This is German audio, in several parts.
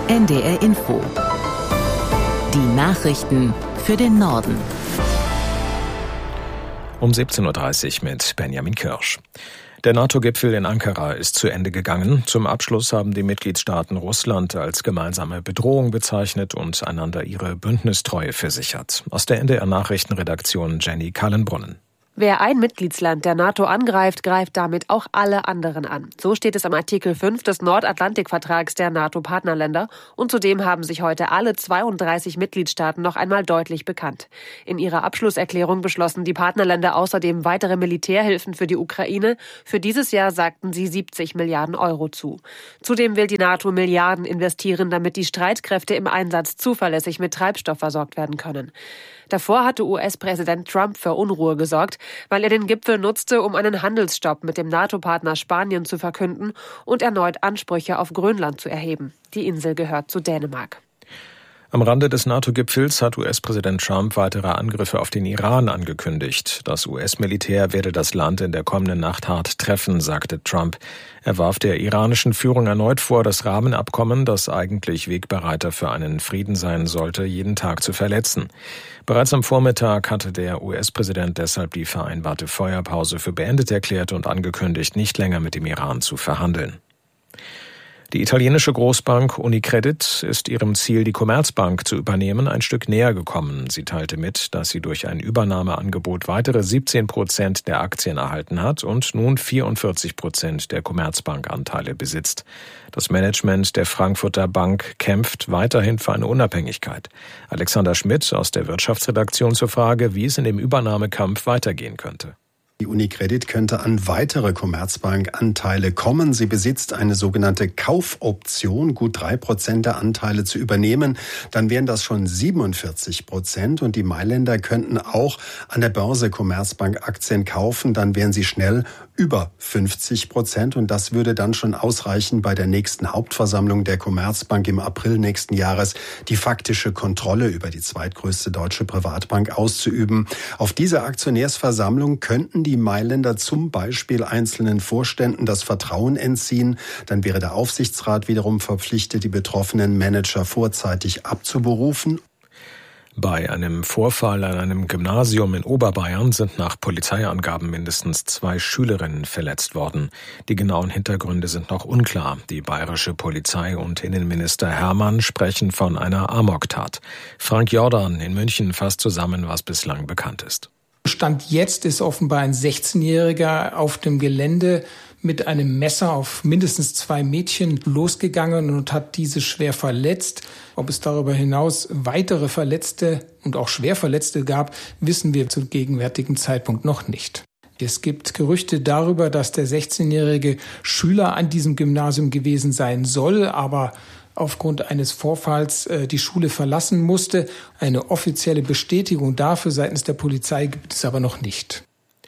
NDR Info. Die Nachrichten für den Norden. Um 17.30 Uhr mit Benjamin Kirsch. Der NATO-Gipfel in Ankara ist zu Ende gegangen. Zum Abschluss haben die Mitgliedstaaten Russland als gemeinsame Bedrohung bezeichnet und einander ihre Bündnistreue versichert. Aus der NDR-Nachrichtenredaktion Jenny Kallenbrunnen. Wer ein Mitgliedsland der NATO angreift, greift damit auch alle anderen an. So steht es im Artikel 5 des Nordatlantikvertrags der NATO-Partnerländer. Und zudem haben sich heute alle 32 Mitgliedstaaten noch einmal deutlich bekannt. In ihrer Abschlusserklärung beschlossen die Partnerländer außerdem weitere Militärhilfen für die Ukraine. Für dieses Jahr sagten sie 70 Milliarden Euro zu. Zudem will die NATO Milliarden investieren, damit die Streitkräfte im Einsatz zuverlässig mit Treibstoff versorgt werden können. Davor hatte US-Präsident Trump für Unruhe gesorgt, weil er den Gipfel nutzte, um einen Handelsstopp mit dem NATO-Partner Spanien zu verkünden und erneut Ansprüche auf Grönland zu erheben. Die Insel gehört zu Dänemark. Am Rande des NATO-Gipfels hat US-Präsident Trump weitere Angriffe auf den Iran angekündigt. Das US-Militär werde das Land in der kommenden Nacht hart treffen, sagte Trump. Er warf der iranischen Führung erneut vor, das Rahmenabkommen, das eigentlich Wegbereiter für einen Frieden sein sollte, jeden Tag zu verletzen. Bereits am Vormittag hatte der US-Präsident deshalb die vereinbarte Feuerpause für beendet erklärt und angekündigt, nicht länger mit dem Iran zu verhandeln. Die italienische Großbank Unicredit ist ihrem Ziel, die Commerzbank zu übernehmen, ein Stück näher gekommen. Sie teilte mit, dass sie durch ein Übernahmeangebot weitere 17% der Aktien erhalten hat und nun 44% der Commerzbank-Anteile besitzt. Das Management der Frankfurter Bank kämpft weiterhin für eine Unabhängigkeit. Alexander Schmidt aus der Wirtschaftsredaktion zur Frage, wie es in dem Übernahmekampf weitergehen könnte. Die Unicredit könnte an weitere Commerzbank-Anteile kommen. Sie besitzt eine sogenannte Kaufoption, gut 3% der Anteile zu übernehmen. Dann wären das schon 47% und die Mailänder könnten auch an der Börse Commerzbank-Aktien kaufen. Dann wären sie schnell über 50% und das würde dann schon ausreichen, bei der nächsten Hauptversammlung der Commerzbank im April nächsten Jahres die faktische Kontrolle über die zweitgrößte deutsche Privatbank auszuüben. Auf dieser Aktionärsversammlung könnten die Mailänder zum Beispiel einzelnen Vorständen das Vertrauen entziehen. Dann wäre der Aufsichtsrat wiederum verpflichtet, die betroffenen Manager vorzeitig abzuberufen. Bei einem Vorfall an einem Gymnasium in Oberbayern sind nach Polizeiangaben mindestens 2 Schülerinnen verletzt worden. Die genauen Hintergründe sind noch unklar. Die bayerische Polizei und Innenminister Hermann sprechen von einer Amoktat. Frank Jordan in München fasst zusammen, was bislang bekannt ist. Stand jetzt ist offenbar ein 16-Jähriger auf dem Gelände mit einem Messer auf mindestens 2 Mädchen losgegangen und hat diese schwer verletzt. Ob es darüber hinaus weitere Verletzte und auch Schwerverletzte gab, wissen wir zum gegenwärtigen Zeitpunkt noch nicht. Es gibt Gerüchte darüber, dass der 16-jährige Schüler an diesem Gymnasium gewesen sein soll, aber aufgrund eines Vorfalls die Schule verlassen musste. Eine offizielle Bestätigung dafür seitens der Polizei gibt es aber noch nicht.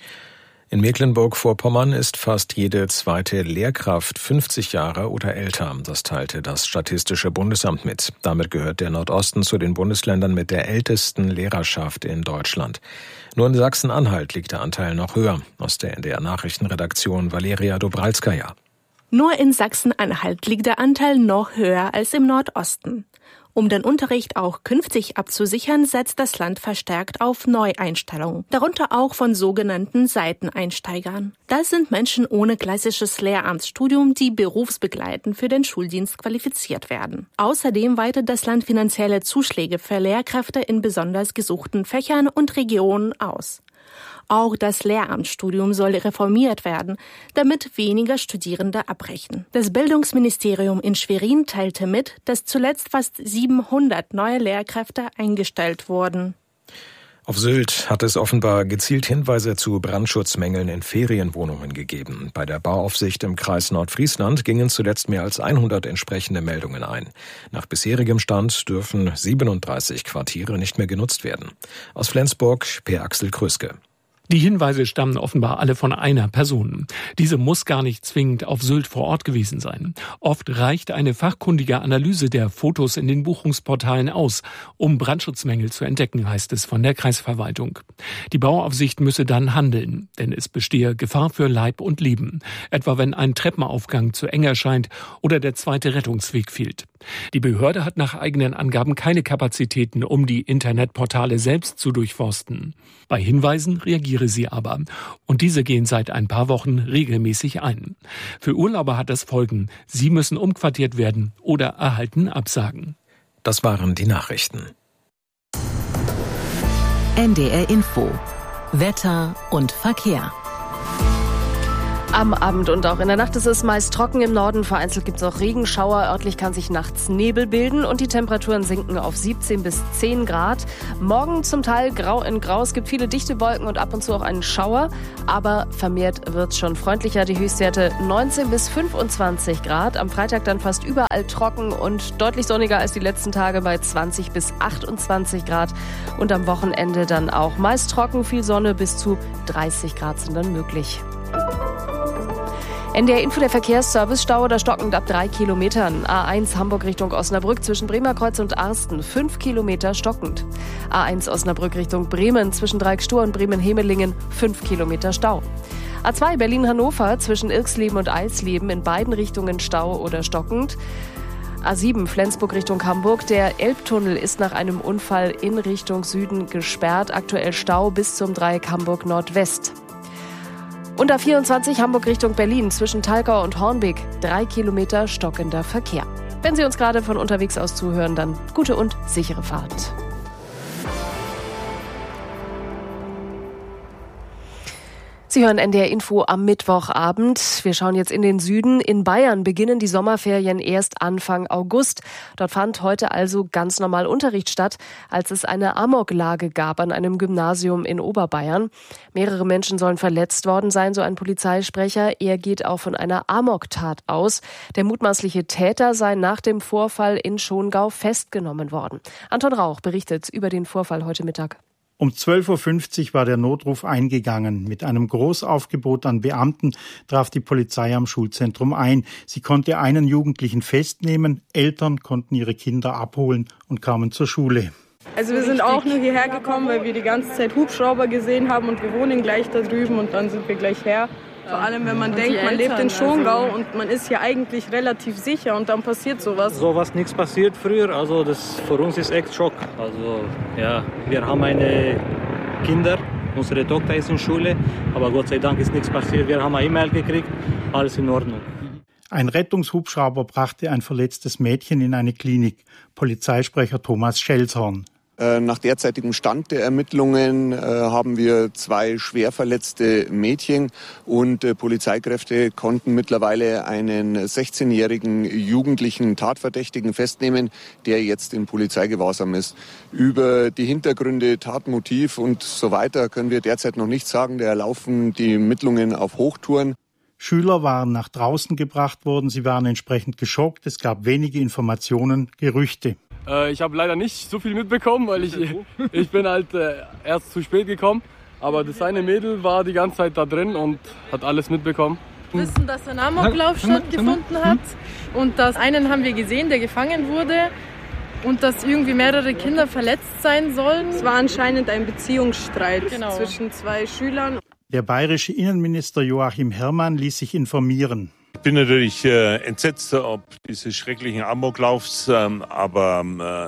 In Mecklenburg-Vorpommern ist fast jede zweite Lehrkraft 50 Jahre oder älter. Das teilte das Statistische Bundesamt mit. Damit gehört der Nordosten zu den Bundesländern mit der ältesten Lehrerschaft in Deutschland. Nur in Sachsen-Anhalt liegt der Anteil noch höher. Aus der NDR-Nachrichtenredaktion Valeria Dobralskaja. Nur in Sachsen-Anhalt liegt der Anteil noch höher als im Nordosten. Um den Unterricht auch künftig abzusichern, setzt das Land verstärkt auf Neueinstellungen, darunter auch von sogenannten Seiteneinsteigern. Das sind Menschen ohne klassisches Lehramtsstudium, die berufsbegleitend für den Schuldienst qualifiziert werden. Außerdem weitet das Land finanzielle Zuschläge für Lehrkräfte in besonders gesuchten Fächern und Regionen aus. Auch das Lehramtsstudium soll reformiert werden, damit weniger Studierende abbrechen. Das Bildungsministerium in Schwerin teilte mit, dass zuletzt fast 700 neue Lehrkräfte eingestellt wurden. Auf Sylt hat es offenbar gezielt Hinweise zu Brandschutzmängeln in Ferienwohnungen gegeben. Bei der Bauaufsicht im Kreis Nordfriesland gingen zuletzt mehr als 100 entsprechende Meldungen ein. Nach bisherigem Stand dürfen 37 Quartiere nicht mehr genutzt werden. Aus Flensburg, Per Axel Kröske. Die Hinweise stammen offenbar alle von einer Person. Diese muss gar nicht zwingend auf Sylt vor Ort gewesen sein. Oft reicht eine fachkundige Analyse der Fotos in den Buchungsportalen aus, um Brandschutzmängel zu entdecken, heißt es von der Kreisverwaltung. Die Bauaufsicht müsse dann handeln, denn es bestehe Gefahr für Leib und Leben, etwa wenn ein Treppenaufgang zu eng erscheint oder der zweite Rettungsweg fehlt. Die Behörde hat nach eigenen Angaben keine Kapazitäten, um die Internetportale selbst zu durchforsten. Bei Hinweisen reagiere sie aber. Und diese gehen seit ein paar Wochen regelmäßig ein. Für Urlauber hat das Folgen. Sie müssen umquartiert werden oder erhalten Absagen. Das waren die Nachrichten. NDR Info. Wetter und Verkehr. Am Abend und auch in der Nacht ist es meist trocken im Norden. Vereinzelt gibt es auch Regenschauer. Örtlich kann sich nachts Nebel bilden und die Temperaturen sinken auf 17 bis 10 Grad. Morgen zum Teil grau in grau. Es gibt viele dichte Wolken und ab und zu auch einen Schauer. Aber vermehrt wird es schon freundlicher. Die Höchstwerte 19 bis 25 Grad. Am Freitag dann fast überall trocken und deutlich sonniger als die letzten Tage bei 20 bis 28 Grad. Und am Wochenende dann auch meist trocken, viel Sonne, bis zu 30 Grad sind dann möglich. NDR Info, der Verkehrsservice, Stau oder stockend ab 3 Kilometern. A1 Hamburg Richtung Osnabrück zwischen Bremerkreuz und Arsten 5 Kilometer stockend. A1 Osnabrück Richtung Bremen zwischen Dreieckstur und Bremen-Hemelingen 5 Kilometer Stau. A2 Berlin-Hannover zwischen Irxleben und Eisleben in beiden Richtungen Stau oder stockend. A7 Flensburg Richtung Hamburg. Der Elbtunnel ist nach einem Unfall in Richtung Süden gesperrt. Aktuell Stau bis zum Dreieck Hamburg Nordwest. Und A24 Hamburg Richtung Berlin zwischen Thalkau und Hornbeek 3 Kilometer stockender Verkehr. Wenn Sie uns gerade von unterwegs aus zuhören, dann gute und sichere Fahrt. Sie hören NDR Info am Mittwochabend. Wir schauen jetzt in den Süden. In Bayern beginnen die Sommerferien erst Anfang August. Dort fand heute also ganz normal Unterricht statt, als es eine Amoklage gab an einem Gymnasium in Oberbayern. Mehrere Menschen sollen verletzt worden sein, so ein Polizeisprecher. Er geht auch von einer Amoktat aus. Der mutmaßliche Täter sei nach dem Vorfall in Schongau festgenommen worden. Anton Rauch berichtet über den Vorfall heute Mittag. Um 12.50 Uhr war der Notruf eingegangen. Mit einem Großaufgebot an Beamten traf die Polizei am Schulzentrum ein. Sie konnte einen Jugendlichen festnehmen, Eltern konnten ihre Kinder abholen und kamen zur Schule. Also wir sind auch nur hierher gekommen, weil wir die ganze Zeit Hubschrauber gesehen haben und wir wohnen gleich da drüben und dann sind wir gleich her. Vor allem, wenn man denkt, man lebt in Schongau und man ist hier eigentlich relativ sicher und dann passiert sowas. Sowas nichts passiert früher, also das für uns ist echt Schock. Also ja, wir haben eine Kinder, unsere Tochter ist in Schule, aber Gott sei Dank ist nichts passiert. Wir haben eine E-Mail gekriegt, alles in Ordnung. Ein Rettungshubschrauber brachte ein verletztes Mädchen in eine Klinik. Polizeisprecher Thomas Schelshorn. Nach derzeitigem Stand der Ermittlungen haben wir 2 schwer verletzte Mädchen und Polizeikräfte konnten mittlerweile einen 16-jährigen jugendlichen Tatverdächtigen festnehmen, der jetzt in Polizeigewahrsam ist. Über die Hintergründe, Tatmotiv und so weiter können wir derzeit noch nichts sagen. Da laufen die Ermittlungen auf Hochtouren. Schüler waren nach draußen gebracht worden, sie waren entsprechend geschockt, es gab wenige Informationen, Gerüchte. Ich habe leider nicht so viel mitbekommen, weil ich bin halt erst zu spät gekommen. Aber das eine Mädel war die ganze Zeit da drin und hat alles mitbekommen. Wir wissen, dass ein Amoklauf stattgefunden hat und dass einen haben wir gesehen, der gefangen wurde und dass irgendwie mehrere Kinder verletzt sein sollen. Es war anscheinend ein Beziehungsstreit zwischen 2 Schülern. Der bayerische Innenminister Joachim Herrmann ließ sich informieren. Ich bin natürlich entsetzt ob dieses schrecklichen Amoklaufs, aber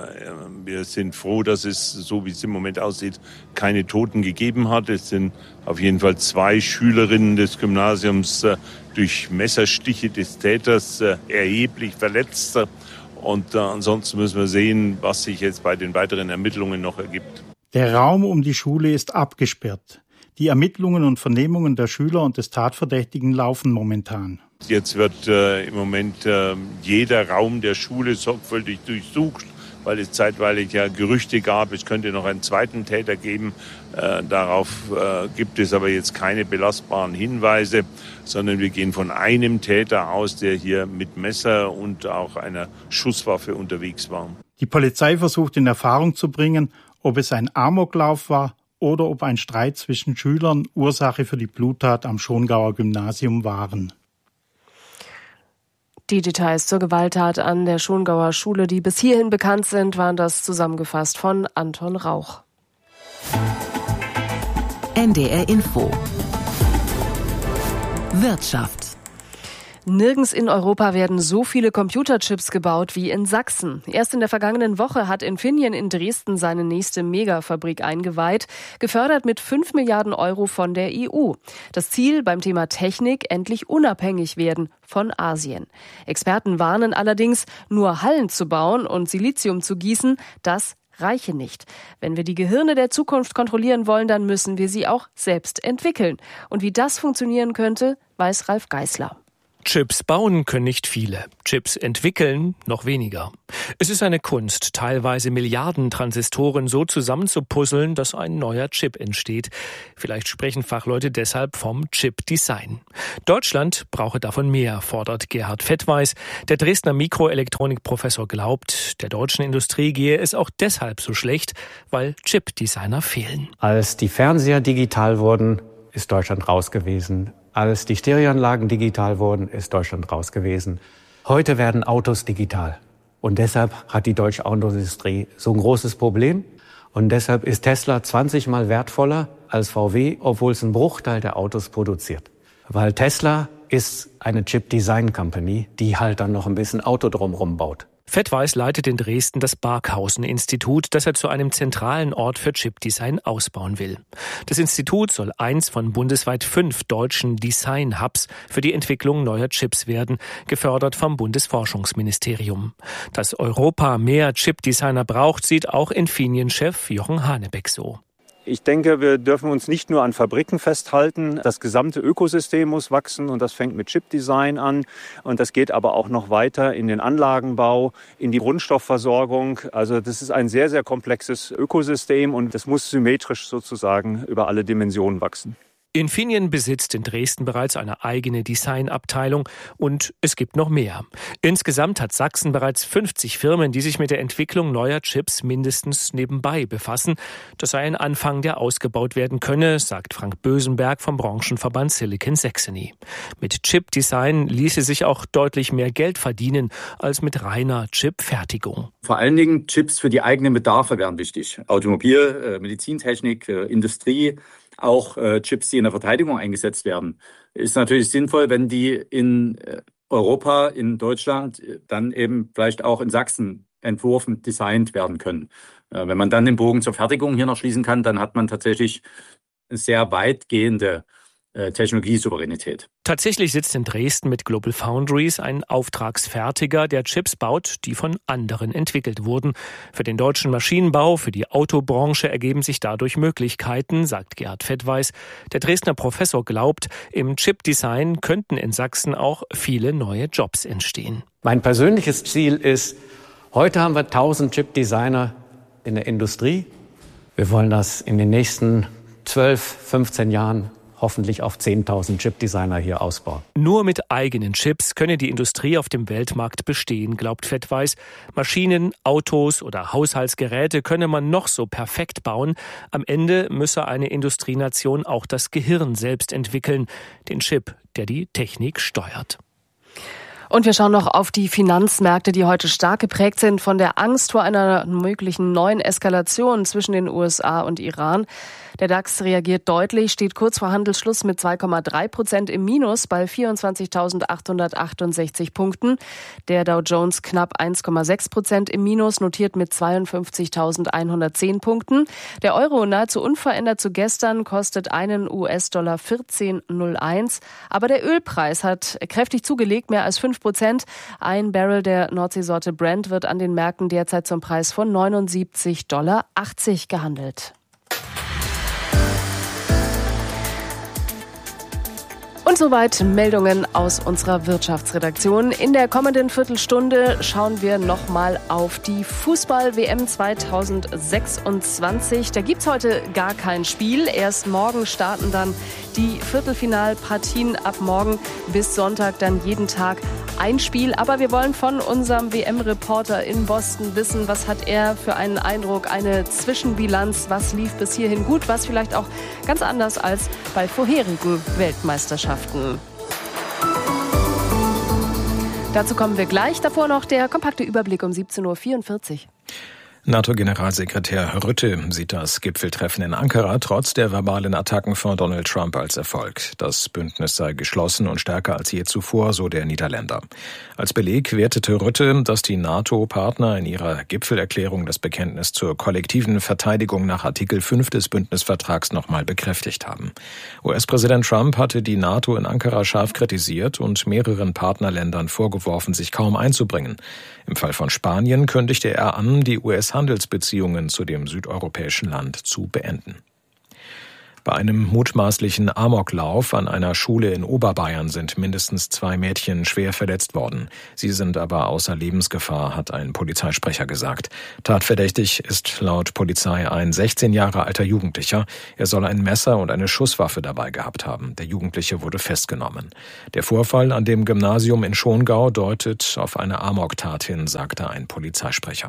wir sind froh, dass es, so wie es im Moment aussieht, keine Toten gegeben hat. Es sind auf jeden Fall 2 Schülerinnen des Gymnasiums durch Messerstiche des Täters erheblich verletzt. Und ansonsten müssen wir sehen, was sich jetzt bei den weiteren Ermittlungen noch ergibt. Der Raum um die Schule ist abgesperrt. Die Ermittlungen und Vernehmungen der Schüler und des Tatverdächtigen laufen momentan. Jetzt wird im Moment jeder Raum der Schule sorgfältig durchsucht, weil es zeitweilig ja Gerüchte gab, es könnte noch einen zweiten Täter geben. Darauf gibt es aber jetzt keine belastbaren Hinweise, sondern wir gehen von einem Täter aus, der hier mit Messer und auch einer Schusswaffe unterwegs war. Die Polizei versucht in Erfahrung zu bringen, ob es ein Amoklauf war oder ob ein Streit zwischen Schülern Ursache für die Bluttat am Schongauer Gymnasium waren. Die Details zur Gewalttat an der Schongauer Schule, die bis hierhin bekannt sind, waren das zusammengefasst von Anton Rauch. NDR Info. Wirtschaft. Nirgends in Europa werden so viele Computerchips gebaut wie in Sachsen. Erst in der vergangenen Woche hat Infineon in Dresden seine nächste Megafabrik eingeweiht, gefördert mit 5 Milliarden Euro von der EU. Das Ziel beim Thema Technik, endlich unabhängig werden von Asien. Experten warnen allerdings, nur Hallen zu bauen und Silizium zu gießen, das reiche nicht. Wenn wir die Gehirne der Zukunft kontrollieren wollen, dann müssen wir sie auch selbst entwickeln. Und wie das funktionieren könnte, weiß Ralf Geißler. Chips bauen können nicht viele, Chips entwickeln noch weniger. Es ist eine Kunst, teilweise Milliarden Transistoren so zusammenzupuzzeln, dass ein neuer Chip entsteht. Vielleicht sprechen Fachleute deshalb vom Chip-Design. Deutschland brauche davon mehr, fordert Gerhard Fettweis. Der Dresdner Mikroelektronikprofessor glaubt, der deutschen Industrie gehe es auch deshalb so schlecht, weil Chip-Designer fehlen. Als die Fernseher digital wurden, ist Deutschland raus gewesen. Als die Stereoanlagen digital wurden, ist Deutschland raus gewesen. Heute werden Autos digital. Und deshalb hat die deutsche Autoindustrie so ein großes Problem. Und deshalb ist Tesla 20 Mal wertvoller als VW, obwohl es einen Bruchteil der Autos produziert. Weil Tesla ist eine Chip-Design-Company, die halt dann noch ein bisschen Auto drumherum baut. Fettweis leitet in Dresden das Barkhausen-Institut, das er zu einem zentralen Ort für Chip-Design ausbauen will. Das Institut soll eins von bundesweit 5 deutschen Design-Hubs für die Entwicklung neuer Chips werden, gefördert vom Bundesforschungsministerium. Dass Europa mehr Chip-Designer braucht, sieht auch Infineon-Chef Jochen Hanebeck so. Ich denke, wir dürfen uns nicht nur an Fabriken festhalten. Das gesamte Ökosystem muss wachsen und das fängt mit Chip-Design an. Und das geht aber auch noch weiter in den Anlagenbau, in die Grundstoffversorgung. Also das ist ein sehr, sehr komplexes Ökosystem und das muss symmetrisch sozusagen über alle Dimensionen wachsen. Infineon besitzt in Dresden bereits eine eigene Designabteilung und es gibt noch mehr. Insgesamt hat Sachsen bereits 50 Firmen, die sich mit der Entwicklung neuer Chips mindestens nebenbei befassen. Das sei ein Anfang, der ausgebaut werden könne, sagt Frank Bösenberg vom Branchenverband Silicon Saxony. Mit Chip-Design ließe sich auch deutlich mehr Geld verdienen als mit reiner Chip-Fertigung. Vor allen Dingen Chips für die eigenen Bedarfe wären wichtig. Automobil, Medizintechnik, Industrie. Auch Chips, die in der Verteidigung eingesetzt werden, ist natürlich sinnvoll, wenn die in Europa, in Deutschland, dann eben vielleicht auch in Sachsen entworfen, designt werden können. Wenn man dann den Bogen zur Fertigung hier noch schließen kann, dann hat man tatsächlich sehr weitgehende Technologiesouveränität. Tatsächlich sitzt in Dresden mit Global Foundries ein Auftragsfertiger, der Chips baut, die von anderen entwickelt wurden. Für den deutschen Maschinenbau, für die Autobranche ergeben sich dadurch Möglichkeiten, sagt Gerhard Fettweis. Der Dresdner Professor glaubt, im Chip-Design könnten in Sachsen auch viele neue Jobs entstehen. Mein persönliches Ziel ist, heute haben wir 1000 Chip-Designer in der Industrie. Wir wollen das in den nächsten 12, 15 Jahren hoffentlich auf 10.000 Chip-Designer hier ausbauen. Nur mit eigenen Chips könne die Industrie auf dem Weltmarkt bestehen, glaubt Fettweis. Maschinen, Autos oder Haushaltsgeräte könne man noch so perfekt bauen. Am Ende müsse eine Industrienation auch das Gehirn selbst entwickeln, den Chip, der die Technik steuert. Und wir schauen noch auf die Finanzmärkte, die heute stark geprägt sind von der Angst vor einer möglichen neuen Eskalation zwischen den USA und Iran. Der DAX reagiert deutlich, steht kurz vor Handelsschluss mit 2,3% im Minus bei 24.868 Punkten. Der Dow Jones knapp 1,6% im Minus, notiert mit 52.110 Punkten. Der Euro nahezu unverändert zu gestern, kostet einen US-Dollar 14,01. Aber der Ölpreis hat kräftig zugelegt, mehr als 5%. Ein Barrel der Nordseesorte Brent wird an den Märkten derzeit zum Preis von $79,80 gehandelt. Und soweit Meldungen aus unserer Wirtschaftsredaktion. In der kommenden Viertelstunde schauen wir nochmal auf die Fußball-WM 2026. Da gibt's heute gar kein Spiel. Erst morgen starten dann die Viertelfinalpartien. Ab morgen bis Sonntag dann jeden Tag ein Spiel. Aber wir wollen von unserem WM-Reporter in Boston wissen, was hat er für einen Eindruck, eine Zwischenbilanz, was lief bis hierhin gut, was vielleicht auch ganz anders als bei vorherigen Weltmeisterschaften. Dazu kommen wir gleich. Davor noch der kompakte Überblick um 17.44 Uhr. NATO-Generalsekretär Rutte sieht das Gipfeltreffen in Ankara trotz der verbalen Attacken von Donald Trump als Erfolg. Das Bündnis sei geschlossen und stärker als je zuvor, so der Niederländer. Als Beleg wertete Rutte, dass die NATO-Partner in ihrer Gipfelerklärung das Bekenntnis zur kollektiven Verteidigung nach Artikel 5 des Bündnisvertrags nochmal bekräftigt haben. US-Präsident Trump hatte die NATO in Ankara scharf kritisiert und mehreren Partnerländern vorgeworfen, sich kaum einzubringen. Im Fall von Spanien kündigte er an, die US-Handelsbeziehungen zu dem südeuropäischen Land zu beenden. Bei einem mutmaßlichen Amoklauf an einer Schule in Oberbayern sind mindestens 2 Mädchen schwer verletzt worden. Sie sind aber außer Lebensgefahr, hat ein Polizeisprecher gesagt. Tatverdächtig ist laut Polizei ein 16 Jahre alter Jugendlicher. Er soll ein Messer und eine Schusswaffe dabei gehabt haben. Der Jugendliche wurde festgenommen. Der Vorfall an dem Gymnasium in Schongau deutet auf eine Amoktat hin, sagte ein Polizeisprecher.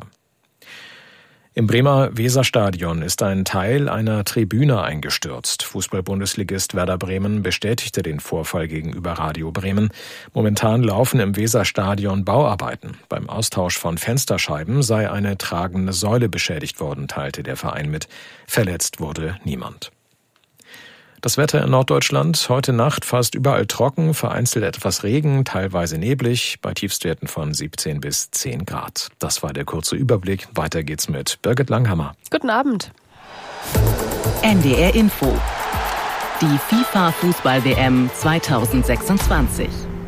Im Bremer Weserstadion ist ein Teil einer Tribüne eingestürzt. Fußball-Bundesligist Werder Bremen bestätigte den Vorfall gegenüber Radio Bremen. Momentan laufen im Weserstadion Bauarbeiten. Beim Austausch von Fensterscheiben sei eine tragende Säule beschädigt worden, teilte der Verein mit. Verletzt wurde niemand. Das Wetter in Norddeutschland heute Nacht fast überall trocken, vereinzelt etwas Regen, teilweise neblig, bei Tiefstwerten von 17 bis 10 Grad. Das war der kurze Überblick. Weiter geht's mit Birgit Langhammer. Guten Abend. NDR Info. Die FIFA-Fußball-WM 2026.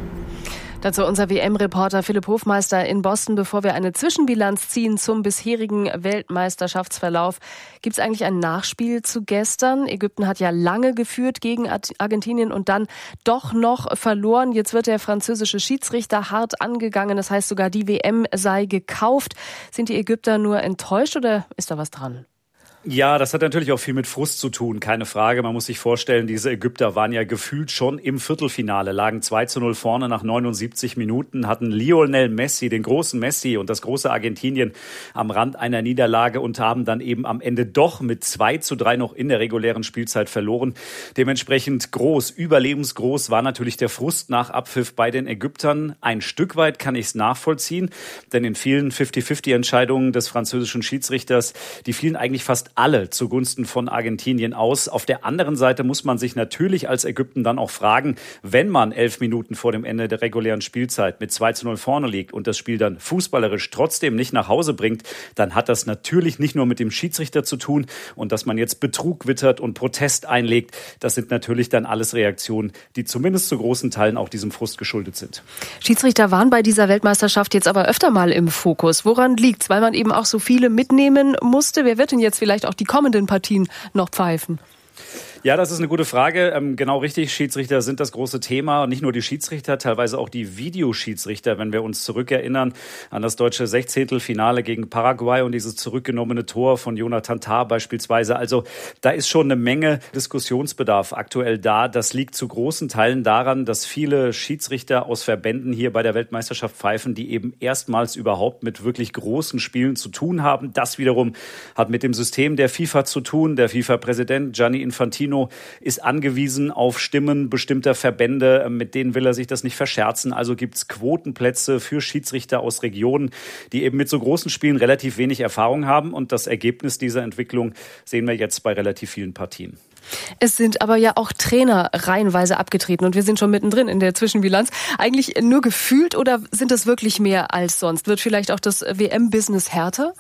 Dazu unser WM-Reporter Philipp Hofmeister in Boston. Bevor wir eine Zwischenbilanz ziehen zum bisherigen Weltmeisterschaftsverlauf, gibt es eigentlich ein Nachspiel zu gestern? Ägypten hat ja lange geführt gegen Argentinien und dann doch noch verloren. Jetzt wird der französische Schiedsrichter hart angegangen. Das heißt sogar, die WM sei gekauft. Sind die Ägypter nur enttäuscht oder ist da was dran? Ja, das hat natürlich auch viel mit Frust zu tun, keine Frage. Man muss sich vorstellen, diese Ägypter waren ja gefühlt schon im Viertelfinale, lagen 2:0 vorne nach 79 Minuten, hatten Lionel Messi, den großen Messi und das große Argentinien am Rand einer Niederlage und haben dann eben am Ende doch mit 2:3 noch in der regulären Spielzeit verloren. Dementsprechend überlebensgroß war natürlich der Frust nach Abpfiff bei den Ägyptern. Ein Stück weit kann ich es nachvollziehen, denn in vielen 50-50-Entscheidungen des französischen Schiedsrichters, die fielen eigentlich fast alle zugunsten von Argentinien aus. Auf der anderen Seite muss man sich natürlich als Ägypten dann auch fragen, wenn man 11 Minuten vor dem Ende der regulären Spielzeit mit 2:0 vorne liegt und das Spiel dann fußballerisch trotzdem nicht nach Hause bringt, dann hat das natürlich nicht nur mit dem Schiedsrichter zu tun und dass man jetzt Betrug wittert und Protest einlegt. Das sind natürlich dann alles Reaktionen, die zumindest zu großen Teilen auch diesem Frust geschuldet sind. Schiedsrichter waren bei dieser Weltmeisterschaft jetzt aber öfter mal im Fokus. Woran liegt's? Weil man eben auch so viele mitnehmen musste. Wer wird denn jetzt vielleicht auch die kommenden Partien noch pfeifen? Ja, das ist eine gute Frage. Genau richtig, Schiedsrichter sind das große Thema. Und nicht nur die Schiedsrichter, teilweise auch die Videoschiedsrichter, wenn wir uns zurückerinnern an das deutsche Sechzehntelfinale gegen Paraguay und dieses zurückgenommene Tor von Jonathan Tah beispielsweise. Also da ist schon eine Menge Diskussionsbedarf aktuell da. Das liegt zu großen Teilen daran, dass viele Schiedsrichter aus Verbänden hier bei der Weltmeisterschaft pfeifen, die eben erstmals überhaupt mit wirklich großen Spielen zu tun haben. Das wiederum hat mit dem System der FIFA zu tun. Der FIFA-Präsident Gianni Infantino ist angewiesen auf Stimmen bestimmter Verbände, mit denen will er sich das nicht verscherzen. Also gibt es Quotenplätze für Schiedsrichter aus Regionen, die eben mit so großen Spielen relativ wenig Erfahrung haben. Und das Ergebnis dieser Entwicklung sehen wir jetzt bei relativ vielen Partien. Es sind aber ja auch Trainer reihenweise abgetreten und wir sind schon mittendrin in der Zwischenbilanz. Eigentlich nur gefühlt oder sind es wirklich mehr als sonst? Wird vielleicht auch das WM-Business härter?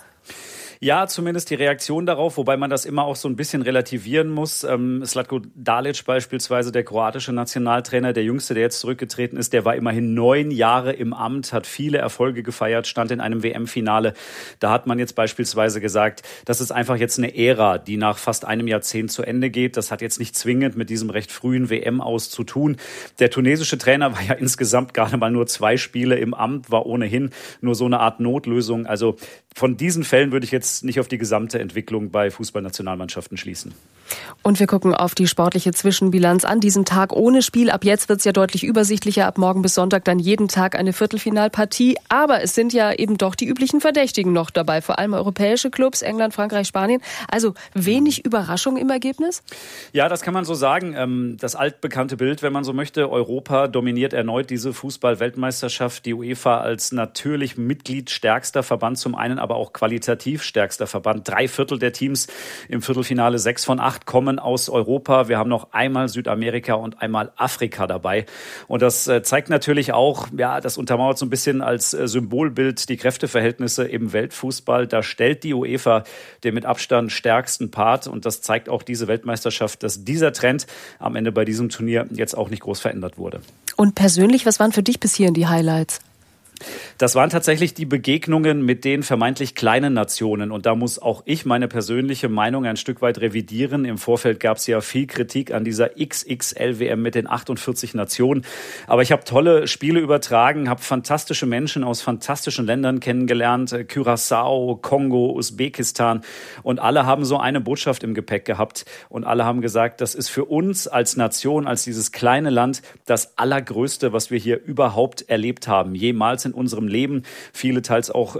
Ja, zumindest die Reaktion darauf, wobei man das immer auch so ein bisschen relativieren muss. Zlatko Dalic beispielsweise, der kroatische Nationaltrainer, der Jüngste, der jetzt zurückgetreten ist, der war immerhin 9 Jahre im Amt, hat viele Erfolge gefeiert, stand in einem WM-Finale. Da hat man jetzt beispielsweise gesagt, das ist einfach jetzt eine Ära, die nach fast einem Jahrzehnt zu Ende geht. Das hat jetzt nicht zwingend mit diesem recht frühen WM-Aus zu tun. Der tunesische Trainer war ja insgesamt gerade mal nur 2 Spiele im Amt, war ohnehin nur so eine Art Notlösung. Also von diesen Fällen würde ich jetzt nicht auf die gesamte Entwicklung bei Fußballnationalmannschaften schließen. Und wir gucken auf die sportliche Zwischenbilanz an diesem Tag ohne Spiel. Ab jetzt wird es ja deutlich übersichtlicher. Ab morgen bis Sonntag dann jeden Tag eine Viertelfinalpartie. Aber es sind ja eben doch die üblichen Verdächtigen noch dabei. Vor allem europäische Clubs, England, Frankreich, Spanien. Also wenig Überraschung im Ergebnis? Ja, das kann man so sagen. Das altbekannte Bild, wenn man so möchte. Europa dominiert erneut diese Fußball-Weltmeisterschaft. Die UEFA als natürlich mitgliedstärkster Verband zum einen, aber auch qualitativ stärker zweitstärkster Verband. 3/4 der Teams im Viertelfinale, 6 von 8 kommen aus Europa. Wir haben noch einmal Südamerika und einmal Afrika dabei. Und das zeigt natürlich auch, ja, das untermauert so ein bisschen als Symbolbild die Kräfteverhältnisse im Weltfußball. Da stellt die UEFA den mit Abstand stärksten Part. Und das zeigt auch diese Weltmeisterschaft, dass dieser Trend am Ende bei diesem Turnier jetzt auch nicht groß verändert wurde. Und persönlich, was waren für dich bis hierhin die Highlights? Das waren tatsächlich die Begegnungen mit den vermeintlich kleinen Nationen. Und da muss auch ich meine persönliche Meinung ein Stück weit revidieren. Im Vorfeld gab es ja viel Kritik an dieser XXL-WM mit den 48 Nationen. Aber ich habe tolle Spiele übertragen, habe fantastische Menschen aus fantastischen Ländern kennengelernt. Curaçao, Kongo, Usbekistan. Und alle haben so eine Botschaft im Gepäck gehabt. Und alle haben gesagt, das ist für uns als Nation, als dieses kleine Land, das Allergrößte, was wir hier überhaupt erlebt haben. Jemals in unserem Leben. Viele teils auch